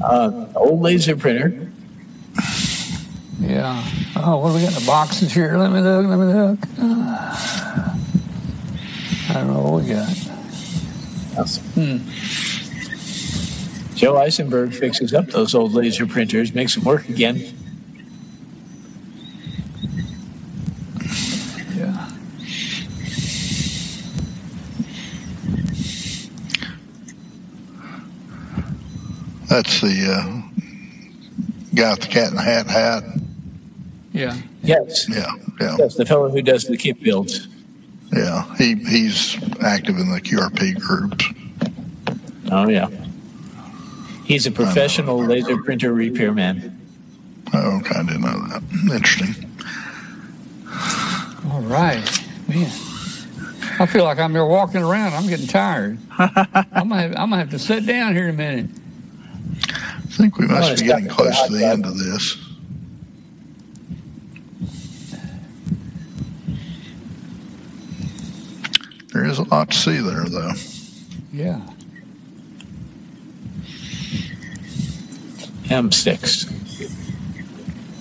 Old laser printer. Yeah. Oh, what do we got in the boxes here? Let me look. I don't know what we got. Awesome. Joe Eisenberg fixes up those old laser printers, makes them work again. Yeah. That's the guy with the cat in the hat. Yeah. Yes. Yeah. That's the fellow who does the kit builds. Yeah. He's active in the QRP groups. Oh, yeah. He's a professional laser printer repairman. Oh, okay. I didn't know that. Interesting. All right. Man. I feel like I'm there walking around. I'm getting tired. I'm gonna have to sit down here in a minute. I think we must be getting close to the end of this. There is a lot to see there, though. Yeah. M6.